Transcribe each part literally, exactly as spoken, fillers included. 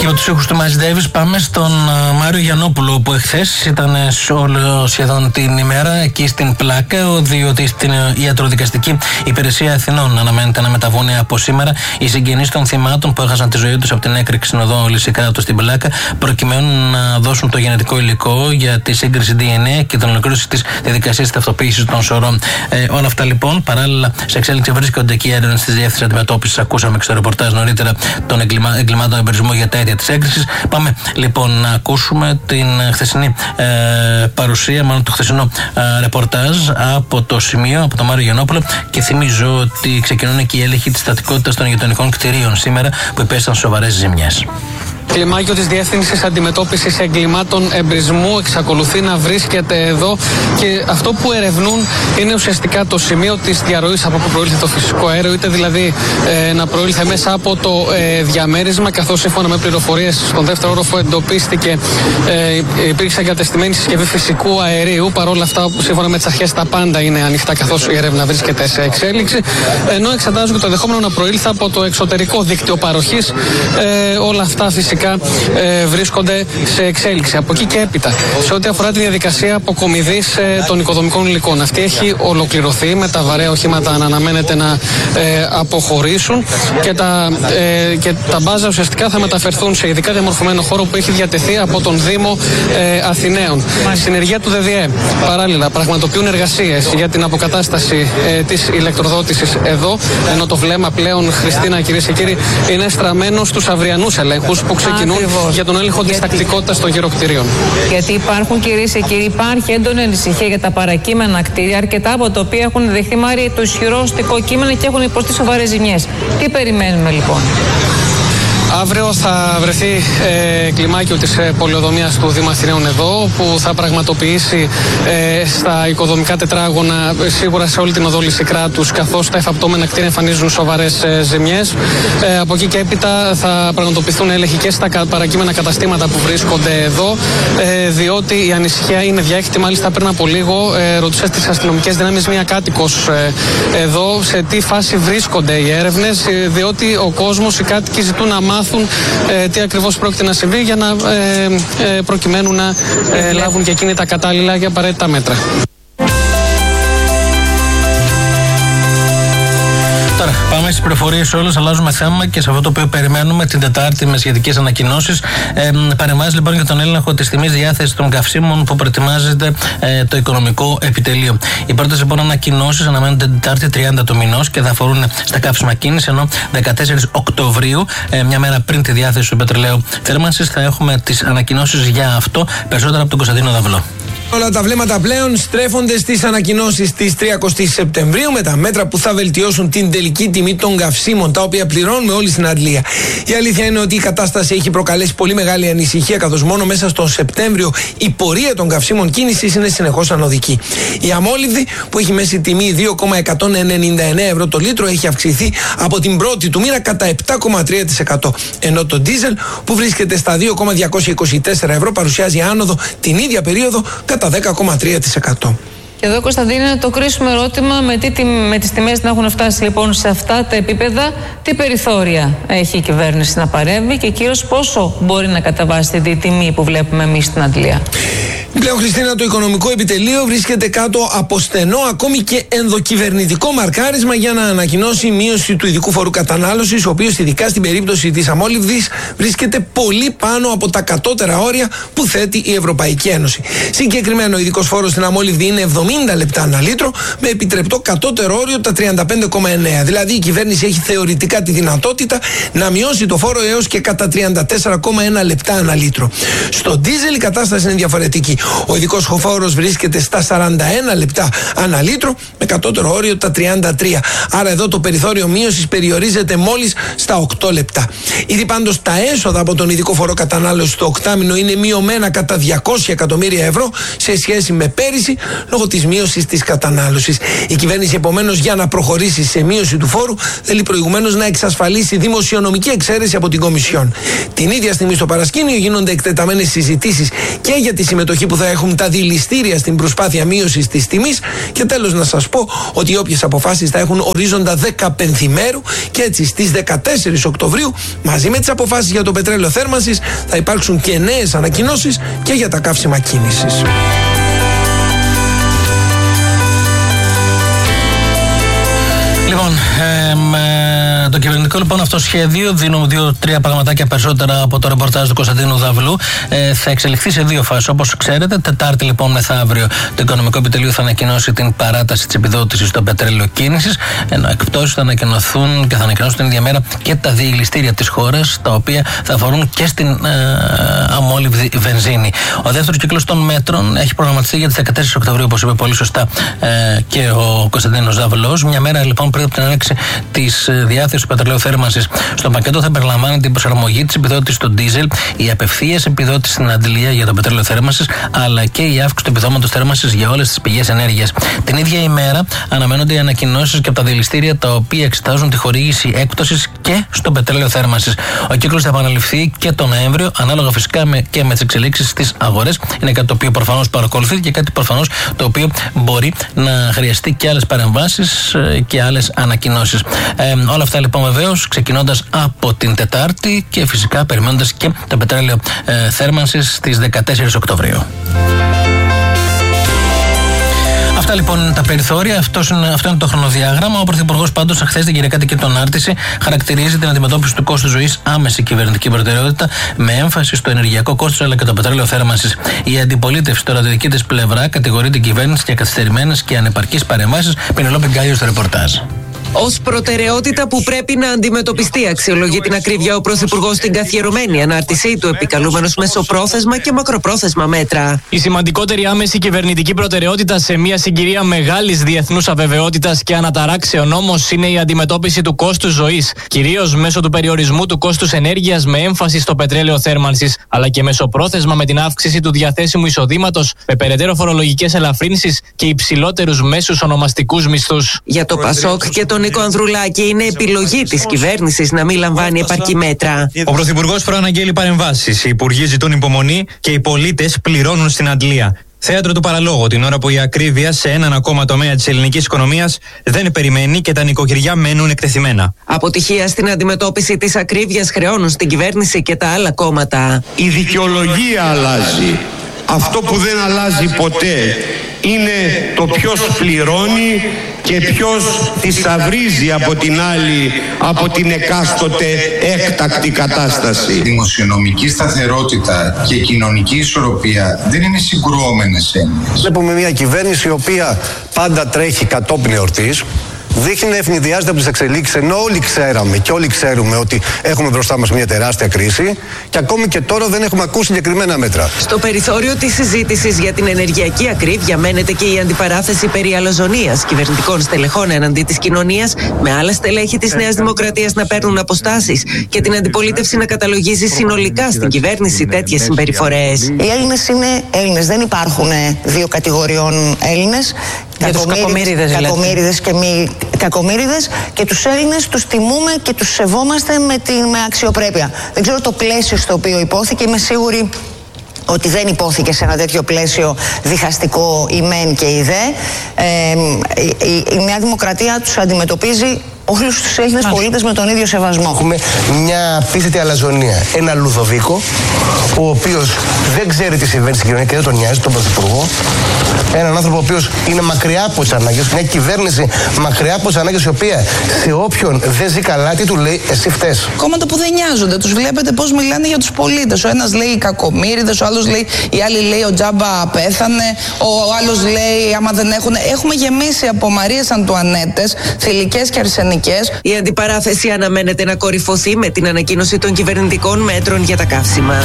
Και με τους ήχους του Miles Davis πάμε στον Μάριο Γιαννόπουλο, που εχθές ήταν όλο σχεδόν την ημέρα εκεί στην Πλάκα, διότι στην Ιατροδικαστική Υπηρεσία Αθηνών αναμένεται να μεταβούν από σήμερα οι συγγενείς των θυμάτων που έχασαν τη ζωή τους από την έκρηξη οδό Λυσικράτου στην Πλάκα, προκειμένου να δώσουν το γενετικό υλικό για τη σύγκριση ντι εν έι και την ολοκλήρωση της διαδικασίας ταυτοποίησης των σωρών. Ε, όλα αυτά λοιπόν παράλληλα σε εξέλιξη βρίσκονται εκεί οι έρευνες της Διεύθυνσης Αντιμετώπισης. Ακούσαμε και στο ρεπορτάζ νωρίτερα των εγκλημα, εγκλημάτων εμπρισμού για τα αίτια της έκρηξης. Πάμε λοιπόν να ακούσουμε την χθεσινή ε, παρουσία, μάλλον το χθεσινό ε, ρεπορτάζ από το σημείο, από τον Μάριο Γιαννόπουλο, και θυμίζω ότι ξεκινούν και οι έλεγχοι της στατικότητας των γειτονικών κτηρίων σήμερα που υπέστησαν σοβαρές ζημιές. Κλιμάκιο της Διεύθυνσης Αντιμετώπισης Εγκλημάτων Εμπρισμού εξακολουθεί να βρίσκεται εδώ, και αυτό που ερευνούν είναι ουσιαστικά το σημείο της διαρροής από που προήλθε το φυσικό αέριο, είτε δηλαδή ε, να προήλθε μέσα από το ε, διαμέρισμα, καθώς σύμφωνα με πληροφορίες στον δεύτερο όροφο εντοπίστηκε ε, υπήρξε εγκατεστημένη συσκευή φυσικού αερίου. Παρόλα αυτά, σύμφωνα με τις αρχές, τα πάντα είναι ανοιχτά, καθώς η έρευνα βρίσκεται σε εξέλιξη, ενώ εξετάζουν το ενδεχόμενο να προήλθε από το εξωτερικό δίκτυο παροχής. Ε, όλα αυτά φυσικά Ε, βρίσκονται σε εξέλιξη. Από εκεί και έπειτα, σε ό,τι αφορά τη διαδικασία αποκομιδής ε, των οικοδομικών υλικών, αυτή έχει ολοκληρωθεί, με τα βαρέα οχήματα να αναμένεται να ε, αποχωρήσουν, και τα, ε, και τα μπάζα ουσιαστικά θα μεταφερθούν σε ειδικά διαμορφωμένο χώρο που έχει διατεθεί από τον Δήμο ε, Αθηναίων. Συνεργεία του ΔΔΕ παράλληλα πραγματοποιούν εργασίες για την αποκατάσταση ε, της ηλεκτροδότησης εδώ, ενώ το βλέμμα πλέον, Χριστίνα, κυρίες και κύριοι, είναι στραμμένο στους αυριανούς ελέγχους που ξεκινούν Ακριβώς. για τον έλεγχο της τακτικότητας των γεροκτηρίων. Γιατί υπάρχουν, κυρίες και κύριοι, υπάρχει έντονη ανησυχία για τα παρακείμενα κτίρια, αρκετά από τα οποία έχουν δεχθεί, Μάρη, το ισχυρό οστικό κείμενο και έχουν υποστεί σοβαρές ζημιές. Τι περιμένουμε λοιπόν? Αύριο θα βρεθεί ε, κλιμάκιο της ε, πολεοδομίας του Δήμου Αθηναίων εδώ, που θα πραγματοποιήσει ε, στα οικοδομικά τετράγωνα, ε, σίγουρα σε όλη την οδό Λυσικράτους, καθώς τα εφαπτώμενα κτίρια εμφανίζουν σοβαρές ε, ζημιές. Ε, από εκεί και έπειτα θα πραγματοποιηθούν έλεγχοι και στα παρακείμενα καταστήματα που βρίσκονται εδώ, ε, διότι η ανησυχία είναι διάχυτη. Μάλιστα, πριν από λίγο ε, ρωτούσα στις αστυνομικές δυνάμεις μία κάτοικος ε, εδώ σε τι φάση βρίσκονται οι έρευνες, ε, διότι ο κόσμος, οι κάτοικοι ζητούν να μάθουν Ε, τι ακριβώς πρόκειται να συμβεί, για να ε, ε, προκειμένου να ε, λάβουν και εκείνοι τα κατάλληλα και απαραίτητα μέτρα. Τώρα, πάμε στις πληροφορίες όλες, αλλάζουμε θέμα και σε αυτό το οποίο περιμένουμε την Τετάρτη με σχετικές ανακοινώσεις. Ε, παρεμβάζει λοιπόν για τον έλεγχο της τιμής διάθεσης των καυσίμων που προετοιμάζεται ε, το Οικονομικό Επιτελείο. Οι πρώτες λοιπόν ανακοινώσεις αναμένονται την Τετάρτη τριάντα του μηνός και θα αφορούν στα καύσιμα κίνηση, ενώ δεκατέσσερις Οκτωβρίου, ε, μια μέρα πριν τη διάθεση του πετρελαίου θέρμανσης, θα έχουμε τις ανακοινώσεις για αυτό. Περισσότερα από τον Κωνσταντίνο Δαυλό. Όλα τα βλέμματα πλέον στρέφονται στις ανακοινώσεις της τριαντάης Σεπτεμβρίου, με τα μέτρα που θα βελτιώσουν την τελική τιμή των καυσίμων, τα οποία πληρώνουμε όλοι στην αντλία. Η αλήθεια είναι ότι η κατάσταση έχει προκαλέσει πολύ μεγάλη ανησυχία, καθώς μόνο μέσα στον Σεπτέμβριο η πορεία των καυσίμων κίνησης είναι συνεχώς ανωδική. Η αμόλυβδη, που έχει μέση τιμή δύο κόμμα εκατόν ενενήντα εννέα ευρώ το λίτρο, έχει αυξηθεί από την πρώτη του μήνα κατά επτά κόμμα τρία τοις εκατό. Ενώ το ντίζελ, που βρίσκεται στα δύο κόμμα διακόσια είκοσι τέσσερα ευρώ, παρουσιάζει άνοδο την ίδια περίοδο κατά δέκα κόμμα τρία τοις εκατό. Και εδώ, Κωνσταντίνε, είναι το κρίσιμο ερώτημα, με, τι, με τις τιμές να έχουν φτάσει λοιπόν σε αυτά τα επίπεδα, τι περιθώρια έχει η κυβέρνηση να παρέμβει και κυρίως πόσο μπορεί να καταβάσει τη τιμή που βλέπουμε εμείς στην αντλία. Πλέον, Χριστίνα, το Οικονομικό Επιτελείο βρίσκεται κάτω από στενό, ακόμη και ενδοκυβερνητικό μαρκάρισμα για να ανακοινώσει μείωση του ειδικού φόρου κατανάλωσης, ο οποίος ειδικά στην περίπτωση της αμόλυβδης βρίσκεται πολύ πάνω από τα κατώτερα όρια που θέτει η Ευρωπαϊκή Ένωση. Συγκεκριμένο, ο ειδικός φόρος στην αμόλυβδη είναι εβδομήντα λεπτά ανά λίτρο, με επιτρεπτό κατώτερο όριο τα τριάντα πέντε κόμμα εννέα. Δηλαδή, η κυβέρνηση έχει θεωρητικά τη δυνατότητα να μειώσει το φόρο έως και κατά τριάντα τέσσερα κόμμα ένα λεπτά ανά λίτρο. Στο ντίζελ η κατάσταση είναι διαφορετική. Ο ειδικός φόρος βρίσκεται στα σαράντα ένα λεπτά ανά λίτρο, με κατώτερο όριο τα τριάντα τρία. Άρα εδώ το περιθώριο μείωσης περιορίζεται μόλις στα οκτώ λεπτά. Ήδη πάντως τα έσοδα από τον ειδικό φόρο κατανάλωσης στο οκτάμηνο είναι μειωμένα κατά διακόσια εκατομμύρια ευρώ σε σχέση με πέρυσι, λόγω της μείωσης της κατανάλωσης. Η κυβέρνηση επομένως για να προχωρήσει σε μείωση του φόρου θέλει προηγουμένως να εξασφαλίσει δημοσιονομική εξαίρεση από την Κομισιόν. Την ίδια στιγμή στο παρασκήνιο γίνονται εκτεταμένες συζητήσεις και για τη συμμετοχή που θα έχουν τα δηληστήρια στην προσπάθεια μείωσης της τιμής. Και τέλος να σας πω ότι οι όποιες αποφάσεις θα έχουν ορίζοντα δεκαπενθημέρου και έτσι στις δεκατέσσερις Οκτωβρίου μαζί με τις αποφάσεις για το πετρέλαιο θέρμανσης θα υπάρξουν και νέες ανακοινώσεις και για τα καύσιμα κίνησης. Λοιπόν, ε, το κυβερνητικό λοιπόν αυτό σχέδιο, δίνω δύο-τρία πραγματάκια περισσότερα από το ρεπορτάζ του Κωνσταντίνου Δαυλού, ε, θα εξελιχθεί σε δύο φάσεις. Όπως ξέρετε, Τετάρτη λοιπόν μεθαύριο το Οικονομικό Επιτελείο θα ανακοινώσει την παράταση της επιδότησης στο πετρέλαιο κίνησης, ενώ εκπτώσεις θα ανακοινωθούν και θα ανακοινώσουν την ίδια μέρα και τα διελιστήρια της χώρας, τα οποία θα αφορούν και στην ε, αμόλυβδη βενζίνη. Ο δεύτερος κύκλος των μέτρων έχει προγραμματιστεί για τις δεκατέσσερις Οκτωβρίου, όπως είπε πολύ σωστά ε, και ο Κωνσταντίνος Δαυλός. Μια μέρα λοιπόν πριν από την έναρξη της διάθεσης του πετρελαίου θέρμανσης. Στο πακέτο θα περιλαμβάνει την προσαρμογή της επιδότησης στο ντίζελ, η απευθείας επιδότηση στην αντλία για το πετρέλαιο θέρμανσης, αλλά και η αύξηση του επιδόματος θέρμανσης για όλες τις πηγές ενέργειας. Την ίδια ημέρα αναμένονται οι ανακοινώσεις και από τα δηληστήρια τα οποία εξετάζουν τη χορήγηση έκπτωσης και στο πετρέλαιο θέρμανσης. Ο κύκλος θα επαναληφθεί και τον Νοέμβριο, ανάλογα φυσικά με, και με τις εξελίξεις στις αγορές. Είναι κάτι το οποίο προφανώς παρακολουθεί και κάτι προφανώς το οποίο μπορεί να χρειαστεί και άλλες παρεμβάσεις και άλλες ανακοινώσεις. Ε, όλα αυτά λοιπόν βεβαίως ξεκινώντας από την Τετάρτη και φυσικά περιμένοντας και το πετρέλαιο ε, θέρμανσης στις δεκατέσσερις Οκτωβρίου. Αυτά λοιπόν είναι τα περιθώρια, αυτός είναι, αυτό είναι το χρονοδιάγραμμα. Ο Πρωθυπουργός πάντως χθες την Κυριακάτικη και τον Άρτηση χαρακτηρίζει την αντιμετώπιση του κόστου ζωής άμεση κυβερνητική προτεραιότητα με έμφαση στο ενεργειακό κόστος αλλά και το πετρέλαιο θέρμανσης. Η αντιπολίτευση τώρα τη δική της πλευρά κατηγορεί την κυβέρνηση για καθυστερημένες και ανεπαρκείς παρεμβάσεις. Πενελόπη Γκάιο στο ρεπορτάζ. Ως προτεραιότητα που πρέπει να αντιμετωπιστεί, αξιολογεί την ακρίβεια ο Πρωθυπουργός στην καθιερωμένη ανάρτησή του, επικαλούμενος μεσοπρόθεσμα και μακροπρόθεσμα μέτρα. Η σημαντικότερη άμεση κυβερνητική προτεραιότητα σε μια συγκυρία μεγάλης διεθνούς αβεβαιότητας και αναταράξεων όμως είναι η αντιμετώπιση του κόστους ζωής, κυρίως μέσω του περιορισμού του κόστους ενέργειας με έμφαση στο πετρέλαιο θέρμανσης, αλλά και μεσοπρόθεσμα με την αύξηση του διαθέσιμου εισοδήματος, με περαιτέρω φορολογικές ελαφρύνσεις και υψηλότερους μέσους ονομαστικούς μισθούς. Για το Πασόκ και τον Νίκο Ανδρουλάκη είναι επιλογή της κυβέρνησης να μην λαμβάνει επαρκή μέτρα. Ο Πρωθυπουργός προαναγγέλει παρεμβάσεις. Οι υπουργοί ζητούν υπομονή και οι πολίτες πληρώνουν στην αντλία. Θέατρο του παραλόγου, την ώρα που η ακρίβεια σε έναν ακόμα τομέα της ελληνικής οικονομίας δεν περιμένει και τα νοικοκυριά μένουν εκτεθειμένα. Αποτυχία στην αντιμετώπιση της ακρίβειας χρεώνουν στην κυβέρνηση και τα άλλα κόμματα. Η δικαιολογία αλλάζει. Αυτό που δεν αλλάζει ποτέ είναι το ποιος πληρώνει και ποιος θησαυρίζει από την άλλη, από την εκάστοτε έκτακτη κατάσταση. Δημοσιονομική σταθερότητα και κοινωνική ισορροπία δεν είναι συγκρουόμενες έννοιες. Βλέπουμε μια κυβέρνηση η οποία πάντα τρέχει κατόπιν εορτής, δείχνει να ευνηδιάζεται από τις εξελίξεις, ενώ όλοι ξέραμε και όλοι ξέρουμε ότι έχουμε μπροστά μας μια τεράστια κρίση και ακόμη και τώρα δεν έχουμε ακούσει συγκεκριμένα μέτρα. Στο περιθώριο της συζήτησης για την ενεργειακή ακρίβεια μένεται και η αντιπαράθεση περί αλαζονίας κυβερνητικών στελεχών εναντί της κοινωνίας, με άλλα στελέχη της Νέας Δημοκρατίας να παίρνουν αποστάσεις και την αντιπολίτευση να καταλογίζει συνολικά στην κυβέρνηση τέτοιες συμπεριφορές. Οι Έλληνες είναι Έλληνες, δεν υπάρχουν δύο κατηγοριών Έλληνες. Κακομοίριδες, κακομοίριδες και μη κακομοίριδες, και τους Έλληνες τους τιμούμε και τους σεβόμαστε με, την, με αξιοπρέπεια. Δεν ξέρω το πλαίσιο στο οποίο υπόθηκε, είμαι σίγουρη ότι δεν υπόθηκε σε ένα τέτοιο πλαίσιο διχαστικό η μεν και η δε. Ε, η, η Νέα Δημοκρατία τους αντιμετωπίζει όλους τους Έλληνες πολίτες με τον ίδιο σεβασμό. Έχουμε μια απίστευτη αλαζονία. Ένα Λουδοβίκο, ο οποίος δεν ξέρει τι συμβαίνει στην κοινωνία και δεν τον νοιάζει, τον Πρωθυπουργό. Έναν άνθρωπο ο οποίος είναι μακριά από τις ανάγκες, μια κυβέρνηση μακριά από τις ανάγκες, η οποία σε όποιον δεν ζει καλά, τι του λέει, εσύ φταίς. Κόμματα που δεν νοιάζονται, τους βλέπετε πώς μιλάνε για τους πολίτες. Ο ένας λέει κακομοίριδες, ο άλλος λέει, η άλλη λέει ο Τζάμπα πέθανε, ο άλλος λέει άμα δεν έχουν. Έχουμε γεμίσει από Μαρίες Αντουανέτες, θηλυκές και αρσενικές. Η αντιπαράθεση αναμένεται να κορυφωθεί με την ανακοίνωση των κυβερνητικών μέτρων για τα καύσιμα.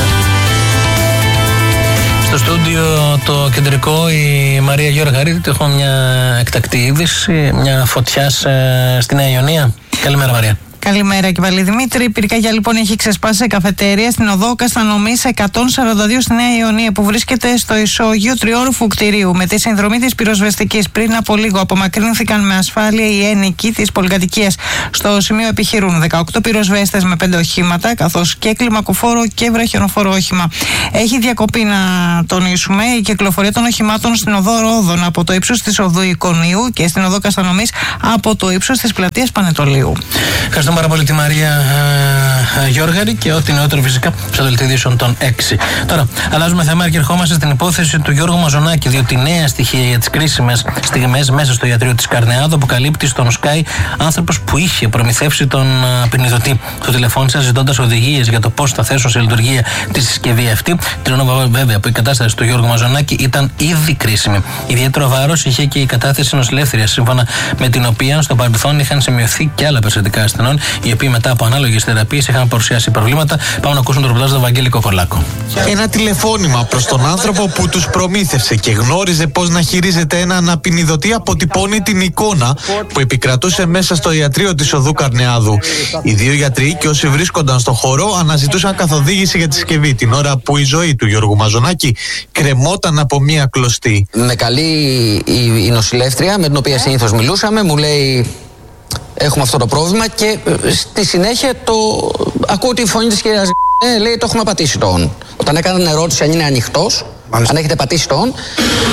Στο στούντιο το κεντρικό η Μαρία Γεωργαρίδη, έχουμε μια εκτακτή είδηση, μια φωτιά στη Νέα Ιωνία. Καλημέρα Μαρία. Καλημέρα και πάλι Δημήτρη. Πυρκαγιά λοιπόν έχει ξεσπάσει σε καφετέρια στην οδό Καστανομής εκατόν σαράντα δύο στη Νέα Ιωνία, που βρίσκεται στο ισόγειο τριόροφου κτηρίου. Με τη συνδρομή της πυροσβεστικής, πριν από λίγο απομακρύνθηκαν με ασφάλεια οι ένοικοι της πολυκατοικίας. Στο σημείο επιχειρούν δεκαοκτώ πυροσβέστες με πέντε οχήματα, καθώς και κλιμακοφόρο και βραχιονοφόρο όχημα. Έχει διακοπεί, να τονίσουμε, η κυκλοφορία των οχημάτων στην οδό Ρόδων από το ύψος της οδού Εικονίου και στην οδό Καστανομής από το ύψος της πλατείας Πανετολίου. Ευχαριστούμε πάρα πολύ τη Μαρία ε, Γιώργαρη και ό,τι νεότερο φυσικά στο δελτίο ειδήσεων των έξι. Τώρα, αλλάζουμε θέμα και ερχόμαστε στην υπόθεση του Γιώργου Μαζονάκη, διότι νέα στοιχεία για τις κρίσιμες στιγμές μέσα στο ιατρείο της Καρνεάδου αποκαλύπτει στον Sky άνθρωπος που είχε προμηθεύσει τον ποινιδωτή. Το τηλεφώνησα ζητώντας οδηγίες για το πώς θα θέσουν σε λειτουργία τη συσκευή αυτή. Τρινό βέβαια που η κατάσταση του Γιώργου Μαζονάκη ήταν ήδη κρίσιμη. Ιδιαίτερο βάρος είχε και η κατάθεση νοσηλεύθερειας, σύμφωνα με την οποία στο παρελθόν είχαν σημειωθεί και άλλα περιστατικά ασθενών, οι οποίοι μετά από ανάλογες θεραπείες είχαν παρουσιάσει προβλήματα. Πάμε να ακούσουμε το ρεπορτάζ του Βαγγέλη Κοκολάκο. Ένα τηλεφώνημα προς τον άνθρωπο που τους προμήθευσε και γνώριζε πώς να χειρίζεται ένα αναπινιδωτή αποτυπώνει την εικόνα που επικρατούσε μέσα στο ιατρείο της οδού Καρνεάδου. Οι δύο γιατροί και όσοι βρίσκονταν στο χώρο αναζητούσαν καθοδήγηση για τη συσκευή την ώρα που η ζωή του Γιώργου Μαζονάκη κρεμόταν από μία κλωστή. Με καλεί η, η νοσηλεύτρια με την οποία συνήθως μιλούσαμε, μου λέει: έχουμε αυτό το πρόβλημα, και στη συνέχεια το ακούω τη φωνή της κυρίας ε, λέει: το έχουμε πατήσει το on. Όταν έκανα την ερώτηση αν είναι ανοιχτός, αν έχετε πατήσει το on,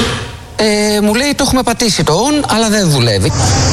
ε, μου λέει: το έχουμε πατήσει το on, αλλά δεν δουλεύει.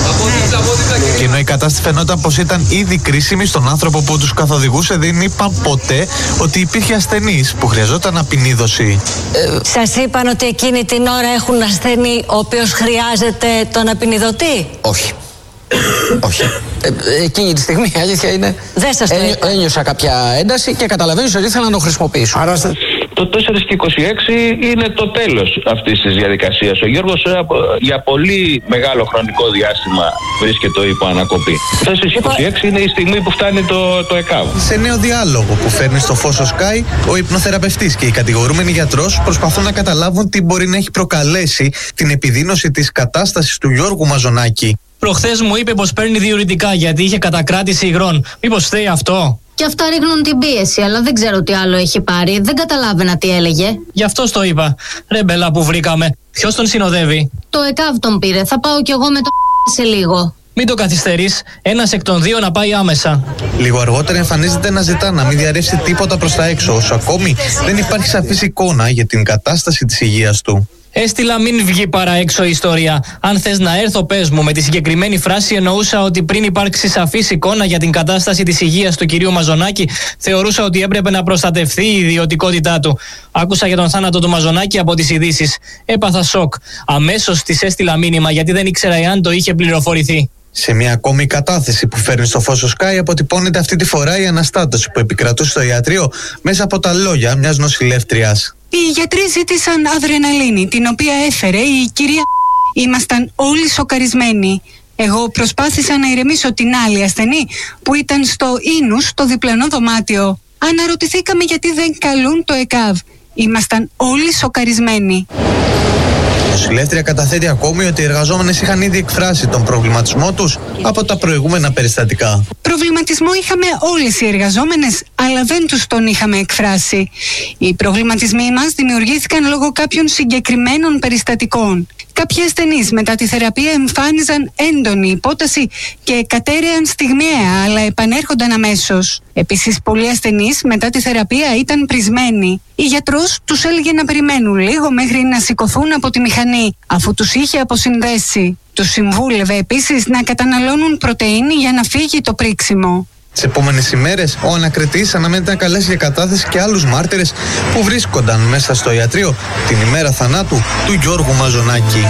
Και ενώ η κατάσταση φαινόταν πως ήταν ήδη κρίσιμη, στον άνθρωπο που τους καθοδηγούσε δεν είπαν ποτέ ότι υπήρχε ασθενής που χρειαζόταν απεινίδωση. Ε, Σας είπαν ότι εκείνη την ώρα έχουν ασθενή ο οποίος χρειάζεται τον απεινιδωτή? Όχι. Όχι. Ε, εκείνη τη στιγμή η αλήθεια είναι. Δεν σας το ένι, ένιωσα κάποια ένταση και καταλαβαίνεις ότι ήθελα να το χρησιμοποιήσω. Άρα, το τέσσερα και είκοσι έξι είναι το τέλος αυτής της διαδικασίας. Ο Γιώργος για πολύ μεγάλο χρονικό διάστημα βρίσκεται υπό ανακοπή. Το τέσσερα και είκοσι έξι είναι η στιγμή που φτάνει το, το ΕΚΑΒ. Σε νέο διάλογο που φέρνει στο φως ο Sky, ο υπνοθεραπευτής και οι κατηγορούμενοι γιατρός προσπαθούν να καταλάβουν τι μπορεί να έχει προκαλέσει την επιδείνωση της κατάστασης του Γιώργου Μαζονάκη. Προχθές μου είπε πως παίρνει διουρητικά γιατί είχε κατακράτηση υγρών. Μήπως φταίει αυτό? Και αυτά ρίχνουν την πίεση, αλλά δεν ξέρω τι άλλο έχει πάρει. Δεν καταλάβαινα τι έλεγε. Γι' αυτό το είπα. Ρε μπελά που βρήκαμε. Ποιος τον συνοδεύει? Το ΕΚΑΒ τον πήρε. Θα πάω κι εγώ με το σε λίγο. Μην το καθυστερείς. Ένας εκ των δύο να πάει άμεσα. Λίγο αργότερα εμφανίζεται να ζητά να μην διαρρεύσει τίποτα προς τα έξω, όσο ακόμη δεν υπάρχει σαφής εικόνα για την κατάσταση της υγείας του. Έστειλα μην βγει παρά έξω η ιστορία. Αν θες να έρθω, πες μου. Με τη συγκεκριμένη φράση εννοούσα ότι πριν υπάρξει σαφής εικόνα για την κατάσταση της υγείας του κυρίου Μαζονάκη, θεωρούσα ότι έπρεπε να προστατευτεί η ιδιωτικότητά του. Άκουσα για τον θάνατο του Μαζονάκη από τις ειδήσεις. Έπαθα σοκ. Αμέσως της έστειλα μήνυμα γιατί δεν ήξερα εάν το είχε πληροφορηθεί. Σε μια ακόμη κατάθεση που φέρνει στο φως ο Sky αποτυπώνεται αυτή τη φορά η αναστάτωση που επικρατούσε στο ιατρείο μέσα από τα λόγια μιας νοσηλεύτριας. Οι γιατροί ζήτησαν αδρεναλίνη, την οποία έφερε η κυρία. Ήμασταν όλοι σοκαρισμένοι. Εγώ προσπάθησα να ηρεμήσω την άλλη ασθενή που ήταν στο ίνους, στο διπλανό δωμάτιο. Αναρωτηθήκαμε γιατί δεν καλούν το ΕΚΑΒ. Ήμασταν όλοι σοκαρισμένοι. Η νοσηλεύτρια καταθέτει ακόμη ότι οι εργαζόμενες είχαν ήδη εκφράσει τον προβληματισμό τους από τα προηγούμενα περιστατικά. Προβληματισμό είχαμε όλες οι εργαζόμενες, αλλά δεν τους τον είχαμε εκφράσει. Οι προβληματισμοί μας δημιουργήθηκαν λόγω κάποιων συγκεκριμένων περιστατικών. Κάποιοι ασθενείς μετά τη θεραπεία εμφάνιζαν έντονη υπόταση και κατέρεαν στιγμιαία, αλλά επανέρχονταν αμέσως. Επίσης, πολλοί ασθενείς μετά τη θεραπεία ήταν πρισμένοι. Η γιατρός τους έλεγε να περιμένουν λίγο μέχρι να σηκωθούν από τη μηχανή, αφού τους είχε αποσυνδέσει. Τους συμβούλευε επίσης να καταναλώνουν πρωτεΐνη για να φύγει το πρίξιμο. Τις επόμενες ημέρες, ο ανακριτής αναμένεται να καλέσει για κατάθεση και άλλους μάρτυρες που βρίσκονταν μέσα στο ιατρείο την ημέρα θανάτου του Γιώργου Μαζονάκη.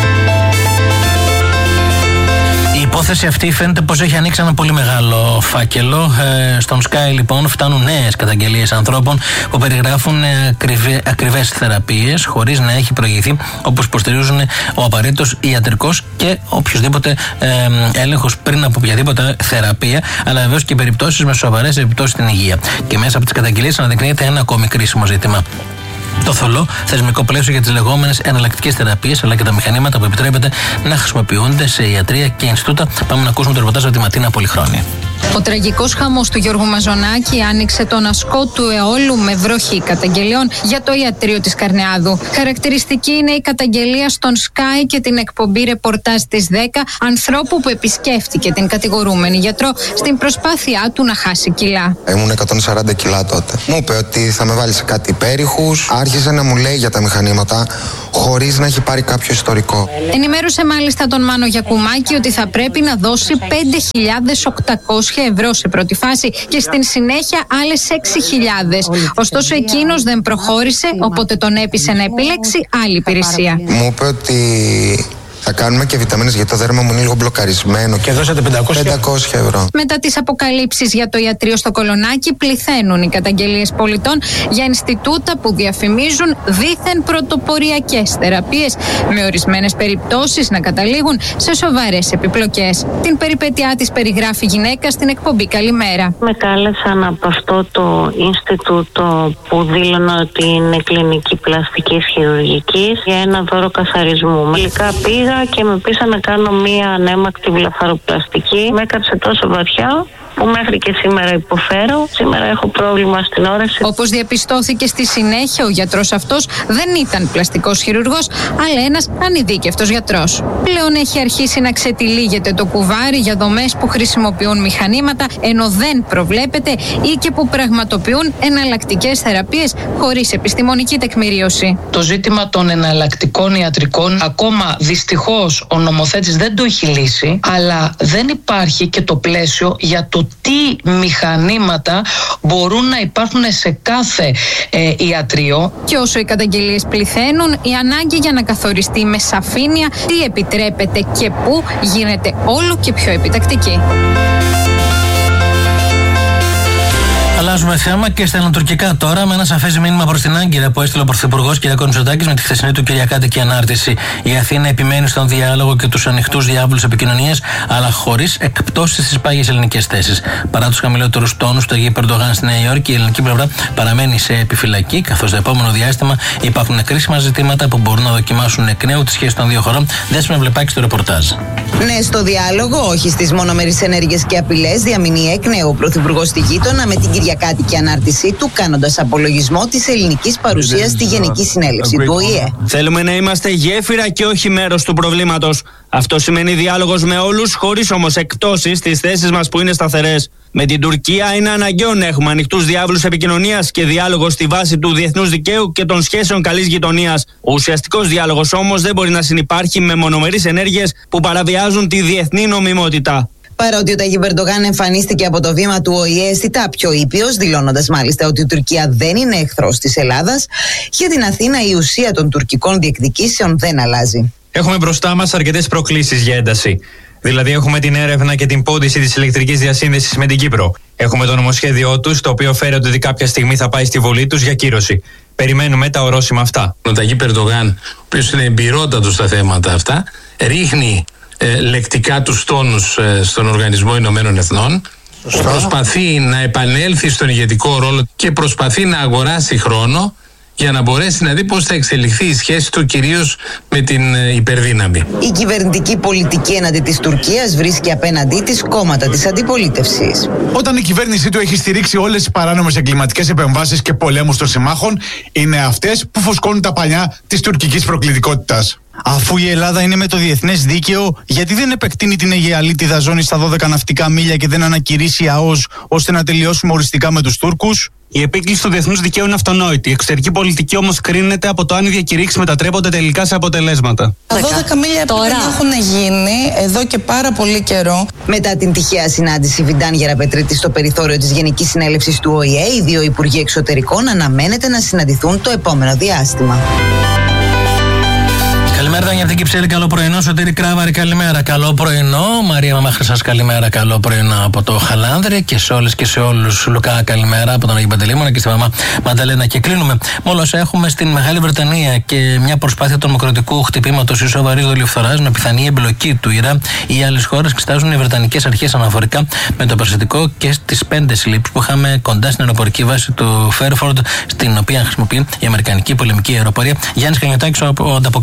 Η υπόθεση αυτή φαίνεται πως έχει ανοίξει ένα πολύ μεγάλο φάκελο. Ε, στον Sky λοιπόν φτάνουν νέες καταγγελίες ανθρώπων που περιγράφουν ακριβε, ακριβές θεραπείες χωρίς να έχει προηγηθεί, όπως υποστηρίζουν ο απαραίτητος ιατρικός και οποιοδήποτε ε, έλεγχος πριν από οποιαδήποτε θεραπεία, αλλά βεβαίως και περιπτώσεις με σοβαρές επιπτώσεις στην υγεία. Και μέσα από τις καταγγελίες αναδεικνύεται ένα ακόμη κρίσιμο ζήτημα. Το θολό θεσμικό πλαίσιο για τις λεγόμενες εναλλακτικές θεραπείες, αλλά και τα μηχανήματα που επιτρέπεται να χρησιμοποιούνται σε ιατρία και Ινστιτούτα. Πάμε να ακούσουμε το ρεπορτάζ από τη Ματίνα Πολυχρόνη. Ο τραγικός χαμός του Γιώργου Μαζονάκη άνοιξε τον ασκό του αιώλου με βροχή καταγγελιών για το ιατρείο της Καρνεάδου. Χαρακτηριστική είναι η καταγγελία στον Sky και την εκπομπή ρεπορτάζ της δέκα ανθρώπου που επισκέφτηκε την κατηγορούμενη γιατρό στην προσπάθειά του να χάσει κιλά. Ήμουν εκατόν σαράντα κιλά τότε. Μου είπε ότι θα με βάλει σε κάτι υπέρηχους. Άρχισε να μου λέει για τα μηχανήματα χωρίς να έχει πάρει κάποιο ιστορικό. Ενημέρωσε μάλιστα τον Μάνο Γιακουμάκη ότι θα πρέπει να δώσει πέντε χιλιάδες οκτακόσια ευρώ σε πρώτη φάση και στην συνέχεια άλλες έξι χιλιάδες. Ωστόσο εκείνος δεν προχώρησε, οπότε τον έπεισε να επιλέξει άλλη υπηρεσία. Μου είπε ότι θα κάνουμε και βιταμίνες γιατί το δέρμα μου είναι λίγο μπλοκαρισμένο. Και δώσατε πεντακόσια ευρώ. Μετά τις αποκαλύψεις για το ιατρείο στο Κολονάκι, πληθαίνουν οι καταγγελίες πολιτών για Ινστιτούτα που διαφημίζουν δήθεν πρωτοποριακές θεραπείες, με ορισμένες περιπτώσεις να καταλήγουν σε σοβαρές επιπλοκές. Την περιπέτειά της περιγράφει γυναίκα στην εκπομπή Καλημέρα. Με κάλεσαν από αυτό το Ινστιτούτο που δήλωνα ότι είναι κλινική πλαστικής χειρουργικής για ένα δώρο καθαρισμού. Μελικά πήγα και με πείσα να κάνω μία ανέμακτη βλαφαροπλαστική. Με έκαψε τόσο βαθιά που μέχρι και σήμερα υποφέρω. Σήμερα έχω πρόβλημα στην όραση. Όπως διαπιστώθηκε στη συνέχεια, ο γιατρός αυτός δεν ήταν πλαστικός χειρουργός, αλλά ένας ανειδίκευτος γιατρός. Πλέον έχει αρχίσει να ξετυλίγεται το κουβάρι για δομές που χρησιμοποιούν μηχανήματα, ενώ δεν προβλέπεται ή και που πραγματοποιούν εναλλακτικές θεραπείες χωρίς επιστημονική τεκμηρίωση. Το ζήτημα των εναλλακτικών ιατρικών, ακόμα δυστυχώς ο νομοθέτης δεν το έχει λύσει, αλλά δεν υπάρχει και το πλαίσιο για το τι μηχανήματα μπορούν να υπάρχουν σε κάθε ε, ιατρείο. Και όσο οι καταγγελίες πληθαίνουν, η ανάγκη για να καθοριστεί με σαφήνεια τι επιτρέπεται και πού γίνεται όλο και πιο επιτακτική. Αλλάζουμε θέμα και στα ελληνοτουρκικά τώρα, με ένα σαφές μήνυμα προς την Άγκυρα που έστειλε ο Πρωθυπουργός κ. Μητσοτάκης με τη χθεσινή του κυριακάτικη ανάρτηση. Η Αθήνα επιμένει στον διάλογο και τους ανοιχτούς διάβλους επικοινωνίας, αλλά χωρίς εκπτώσεις στις πάγιες ελληνικές θέσεις. Παρά τους χαμηλότερους τόνους του Αγίου Περντογάν στη Νέα Υόρκη, η ελληνική πλευρά παραμένει σε επιφυλακή, καθώς το επόμενο διάστημα υπάρχουν κρίσιμα ζητήματα που μπορούν να δοκιμάσουν εκ νέου τη σχέση των δύο χωρών. Δέσποινα Βλεπάκη στο ρεπορτάζ. Ναι, στο διάλογο, όχι στις μονομερείς ενέργειες και απειλές, διαμηνεί εκ νέου ο Πρωθυπουργός στη γείτονα με την κυριακάτικη ανάρτησή του, κάνοντας απολογισμό της ελληνικής παρουσίας στη Γενική Συνέλευση του Ο Η Ε. Θέλουμε να είμαστε γέφυρα και όχι μέρος του προβλήματος. Αυτό σημαίνει διάλογος με όλους, χωρίς όμως εκπτώσεις στις θέσεις μας που είναι σταθερές. Με την Τουρκία είναι αναγκαίο να έχουμε ανοιχτούς διάβλους επικοινωνίας και διάλογο στη βάση του διεθνούς δικαίου και των σχέσεων καλής γειτονίας. Ο ουσιαστικός διάλογος όμως δεν μπορεί να συνυπάρχει με μονομερείς ενέργειες που παραβιάζουν τη διεθνή νομιμότητα. Παρότι ο Ταγί Ερντογάν εμφανίστηκε από το βήμα του Ο Η Ε αισθητά πιο ήπιος, δηλώνοντας μάλιστα ότι η Τουρκία δεν είναι εχθρός της Ελλάδας, για την Αθήνα η ουσία των τουρκικών διεκδικήσεων δεν αλλάζει. Έχουμε μπροστά μας αρκετές προκλήσεις για ένταση. Δηλαδή, έχουμε την έρευνα και την πόντιση της ηλεκτρικής διασύνδεσης με την Κύπρο. Έχουμε το νομοσχέδιό τους, το οποίο φέρεται ότι κάποια στιγμή θα πάει στη Βουλή τους για κύρωση. Περιμένουμε τα ορόσημα αυτά. Ο Ταγί Ερντογάν, ο οποίος είναι εμπειρότατος στα θέματα αυτά, ρίχνει ε, λεκτικά τους τόνους ε, στον Οργανισμό Ηνωμένων Εθνών. Σωστά. Προσπαθεί να επανέλθει στον ηγετικό ρόλο και προσπαθεί να αγοράσει χρόνο για να μπορέσει να δει πώς θα εξελιχθεί η σχέση του κυρίως με την ε, υπερδύναμη. Η κυβερνητική πολιτική έναντι της Τουρκίας βρίσκει απέναντί της κόμματα της αντιπολίτευσης. Όταν η κυβέρνησή του έχει στηρίξει όλες τις παράνομες εγκληματικές επεμβάσεις και πολέμους των συμμάχων, είναι αυτές που φουσκώνουν τα πανιά της τουρκικής προκλητικότητας. Αφού η Ελλάδα είναι με το διεθνές δίκαιο, γιατί δεν επεκτείνει την Αιγαιαλίτιδα ζώνη στα δώδεκα ναυτικά μίλια και δεν ανακηρύσει ΑΟΣ ώστε να τελειώσουμε οριστικά με τους Τούρκους? Η επίκληση του διεθνούς δικαίου είναι αυτονόητη. Η εξωτερική πολιτική όμως κρίνεται από το αν οι διακηρύξεις μετατρέπονται τελικά σε αποτελέσματα. Τα δώδεκα μίλια τώρα έχουν γίνει εδώ και πάρα πολύ καιρό. Μετά την τυχαία συνάντηση Βιντάν Γεραπετρίτη στο περιθώριο της Γενικής Συνέλευσης του Ο Η Ε, οι δύο Υπουργοί Εξωτερικών αναμένεται να συναντηθούν το επόμενο διάστημα. Καλημέρα, Τάνια Κυψέλη, καλό πρωινό. Σωτήρη Κράβαρη, καλημέρα, καλό πρωινό. Μαρία Μαμάχρυσας, καλημέρα, καλό πρωινό από το Χαλάνδρη και σε όλες και σε όλους. Λουκά, καλημέρα από τον Αγίου Παντελεήμωνα και στη μαμά Μανταλένα. Και κλείνουμε με όλα όσα έχουμε στην Μεγάλη Βρετανία και μια προσπάθεια τρομοκρατικού χτυπήματος ή σοβαρής δολιοφθοράς με πιθανή εμπλοκή του Ιράν ή άλλες χώρες. Εξετάζουν οι βρετανικές αρχές αναφορικά με το περιστατικό και στις πέντε συλλήψεις που είχαμε κοντά στην αεροπορική βάση του Φέρφορντ, στην οποία χρησιμοποιεί η Αμερικανική πολεμική αεροπορία. Γιάννης Κανιωτάκης, ο ανταποκριτής μας από το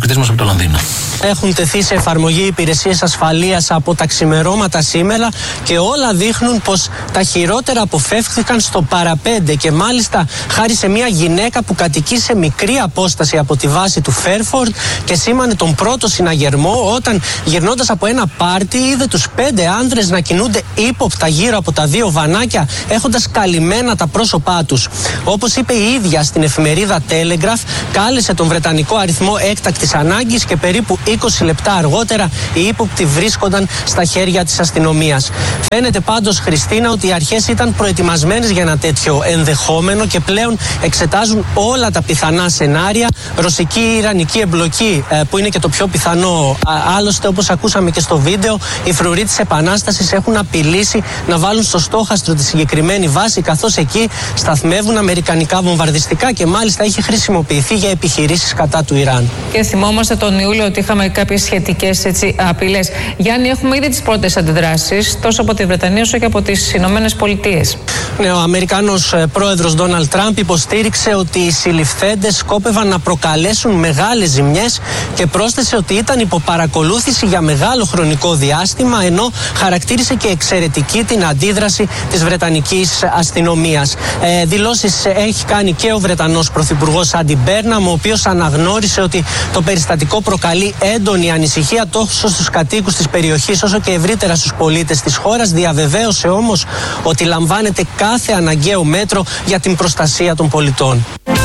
Λονδίνο. Έχουν τεθεί σε εφαρμογή υπηρεσίες ασφαλείας από τα ξημερώματα σήμερα και όλα δείχνουν πως τα χειρότερα αποφεύχθηκαν στο παραπέντε και μάλιστα χάρη σε μια γυναίκα που κατοικεί σε μικρή απόσταση από τη βάση του Φέρφορντ και σήμανε τον πρώτο συναγερμό όταν γυρνώντας από ένα πάρτι είδε τους πέντε άνδρες να κινούνται ύποπτα γύρω από τα δύο βανάκια έχοντας καλυμμένα τα πρόσωπά τους. Όπως είπε η ίδια στην εφημερίδα Telegraph, κάλεσε τον βρετανικό αριθμό έκτακτης ανάγκης και περίπου είκοσι λεπτά αργότερα οι ύποπτοι βρίσκονταν στα χέρια της αστυνομίας. Φαίνεται πάντως, Χριστίνα, ότι οι αρχές ήταν προετοιμασμένες για ένα τέτοιο ενδεχόμενο και πλέον εξετάζουν όλα τα πιθανά σενάρια. Ρωσική ή Ιρανική εμπλοκή, που είναι και το πιο πιθανό. Άλλωστε, όπως ακούσαμε και στο βίντεο, οι φρουροί της Επανάστασης έχουν απειλήσει να βάλουν στο στόχαστρο τη συγκεκριμένη βάση, καθώς εκεί σταθμεύουν αμερικανικά βομβαρδιστικά και μάλιστα έχει χρησιμοποιηθεί για επιχειρήσεις κατά του Ιράν. Και θυμόμαστε τον Ιούλιο ότι είχαμε κάποιες σχετικές απειλές. Γιάννη, έχουμε ήδη τις πρώτες αντιδράσεις τόσο από τη Βρετανία όσο και από τις Ηνωμένες Πολιτείες. Ναι, ο Αμερικάνος πρόεδρος Ντόναλντ Τραμπ υποστήριξε ότι οι συλληφθέντες σκόπευαν να προκαλέσουν μεγάλες ζημιές και πρόσθεσε ότι ήταν υπό παρακολούθηση για μεγάλο χρονικό διάστημα, ενώ χαρακτήρισε και εξαιρετική την αντίδραση της Βρετανικής αστυνομίας. Ε, δηλώσεις έχει κάνει και ο Βρετανός πρωθυπουργός Άντι Μπέρναμ, ο οποίος αναγνώρισε ότι το περιστατικό προκαλεί έντονη ανησυχία τόσο στους κατοίκους της περιοχής όσο και ευρύτερα στους πολίτες της χώρας. Διαβεβαίωσε όμως ότι λαμβάνεται κάθε αναγκαίο μέτρο για την προστασία των πολιτών.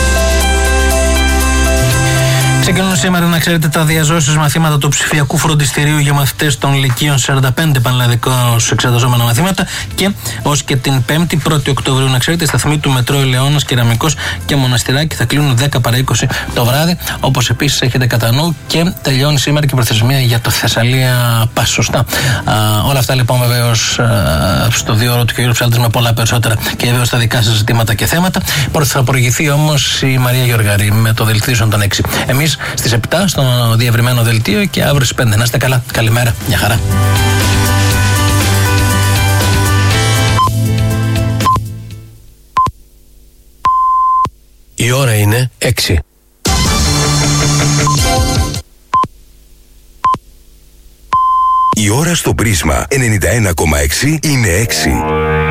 Ξεκινούν σήμερα, να ξέρετε, τα διαζώσεις μαθήματα του ψηφιακού φροντιστηρίου για μαθητές των Λυκείων σαράντα πέντε πανελλαδικώς εξεταζόμενα μαθήματα και ως και την πέμπτη πρώτη Οκτωβρίου, να ξέρετε, η σταθμή του μετρό Ελαιώνας, Κεραμικός και Μοναστηράκι θα κλείνουν δέκα παρά είκοσι το βράδυ, όπως επίσης έχετε κατά νου, και τελειώνει σήμερα και η προθεσμία για το Θεσσαλία Πας. Σωστά. Α, όλα αυτά λοιπόν βεβαίως στο δύο ώρο του κ. Ψάλτης με πολλά περισσότερα και βεβαίως τα δικά σας ζητήματα και θέματα. Θα προηγηθεί όμως η Μαρία Γεωργαρή με το δελτίο των έξι. Εμείς στις επτά στο διευρυμένο δελτίο και αύριο στις πέντε. Να είστε καλά. Καλημέρα. Μια χαρά. Η ώρα είναι έξι. Η ώρα στο Πρίσμα ενενήντα ένα κόμμα έξι είναι έξι.